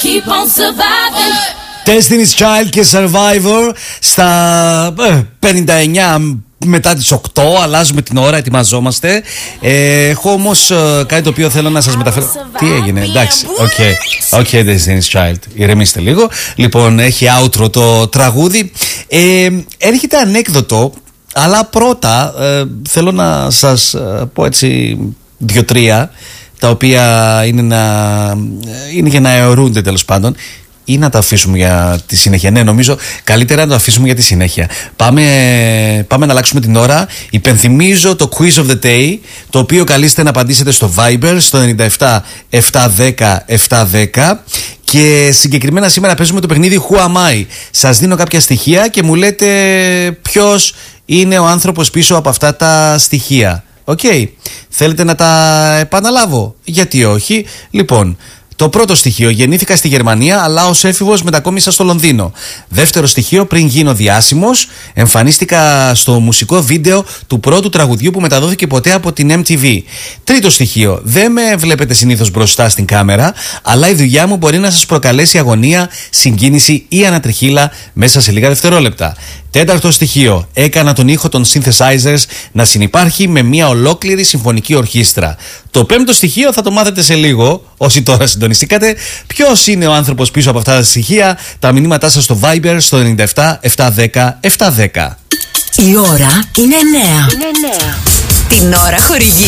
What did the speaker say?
keep on surviving. Destiny's Child και Survivor στα 59 μετά τις 8, αλλάζουμε την ώρα, ετοιμαζόμαστε. Έχω όμως κάτι το οποίο θέλω να σας μεταφέρω. Τι έγινε, εντάξει, οκ, Destiny's Child, ηρεμήστε λίγο. Λοιπόν, έχει outro το τραγούδι. Έρχεται ανέκδοτο, αλλά πρώτα θέλω να σας πω έτσι 2-3, τα οποία είναι για να αιωρούνται τέλος πάντων. Ή να τα αφήσουμε για τη συνέχεια. Ναι, νομίζω καλύτερα να το αφήσουμε για τη συνέχεια. Πάμε να αλλάξουμε την ώρα. Υπενθυμίζω το quiz of the day, το οποίο καλείστε να απαντήσετε στο Viber στο 97 710 710. Και συγκεκριμένα σήμερα παίζουμε το παιχνίδι Who Am I. Σας δίνω κάποια στοιχεία και μου λέτε ποιος είναι ο άνθρωπος πίσω από αυτά τα στοιχεία. Οκ. Θέλετε να τα επαναλάβω? Γιατί όχι? Λοιπόν, το πρώτο στοιχείο, γεννήθηκα στη Γερμανία, αλλά ως έφηβος μετακόμισα στο Λονδίνο. Δεύτερο στοιχείο, πριν γίνω διάσημος, εμφανίστηκα στο μουσικό βίντεο του πρώτου τραγουδιού που μεταδόθηκε ποτέ από την MTV. Τρίτο στοιχείο, δεν με βλέπετε συνήθως μπροστά στην κάμερα, αλλά η δουλειά μου μπορεί να σας προκαλέσει αγωνία, συγκίνηση ή ανατριχύλα μέσα σε λίγα δευτερόλεπτα. Τέταρτο στοιχείο, έκανα τον ήχο των synthesizers να συνυπάρχει με μια ολόκληρη συμφωνική ορχήστρα. Το πέμπτο στοιχείο θα το μάθετε σε λίγο, όσοι τώρα συντονιστήκατε. Ποιος είναι ο άνθρωπος πίσω από αυτά τα στοιχεία? Τα μηνύματά σας στο Viber στο 97 710 710. Η ώρα είναι 9. Την ώρα χορηγεί